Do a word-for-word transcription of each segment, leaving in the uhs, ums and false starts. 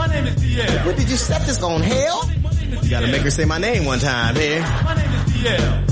My name is D L. What did you set this on hell? You gotta make her say my name one time here. My name is D L.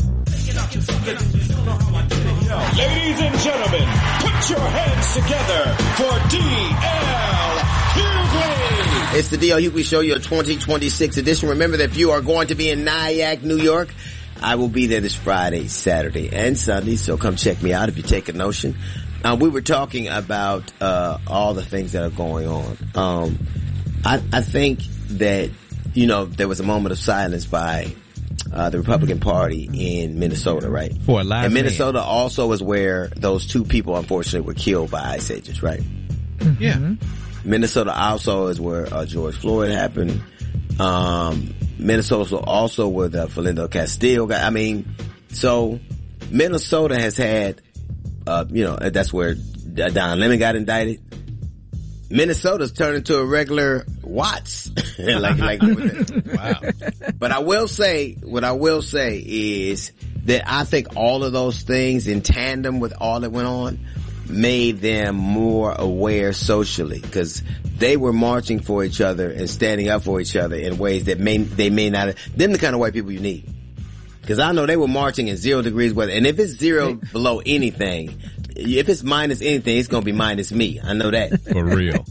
Ladies and gentlemen, put your hands together for D L Hughley. It's the D L Hughley Show, your twenty twenty-six edition. Remember that if you are going to be in Nyack, New York, I will be there this Friday, Saturday, and Sunday, so come check me out if you take a notion. Uh, we were talking about uh all the things that are going on. Um, I, I think that, you know, there was a moment of silence by uh the Republican Party in Minnesota, right? For a live And Minnesota man. also is where those two people, unfortunately, were killed by ICE agents, right? Yeah. Minnesota also is where uh, George Floyd happened. Um, Minnesota also where the Philando Castile got, I mean, so Minnesota has had, uh, you know, that's where Don Lemon got indicted. Minnesota's turned into a regular Watts. like, like, Wow. But I will say, what I will say is that I think all of those things in tandem with all that went on made them more aware socially, because they were marching for each other and standing up for each other in ways that may, they may not have. Them the kind of white people you need. Because I know they were marching in zero degrees weather. And if it's zero below anything, if it's minus anything, it's going to be minus me. I know that. For real.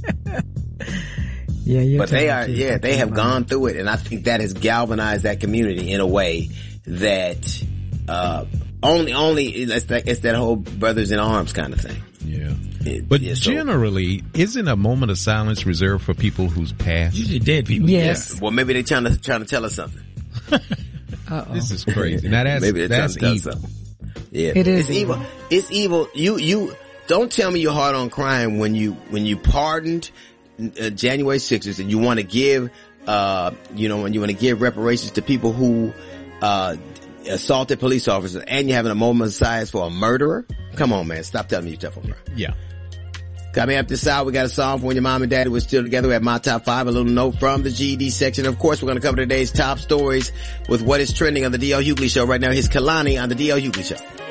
Yeah, you're But they are, talking yeah, to- they have gone through it. And I think that has galvanized that community in a way that, uh, only, only, it's that, it's that whole brothers in arms kind of thing. Yeah. It- But yeah, so- generally, isn't a moment of silence reserved for people who's passed? Usually dead people. Yes. Well, maybe they're trying to, trying to tell us something. Uh-oh. This is crazy. Now that's, Maybe they're that's trying to tell us evil. something. Yeah. It is It's evil. evil. It's evil. You, you, don't tell me you're hard on crime when you, when you pardoned uh, January sixth and you want to give, uh, you know, when you want to give reparations to people who, uh, assaulted police officers, and you're having a moment of silence for a murderer. Come on, man. Stop telling me you're tough on crime. Yeah. Coming up this hour, we got a song for when your mom and daddy were still together. We have my top five, a little note from the G E D section. Of course, we're going to cover today's top stories with what is trending on the D L Hughley Show right now. Here's Kalani on the D L Hughley Show.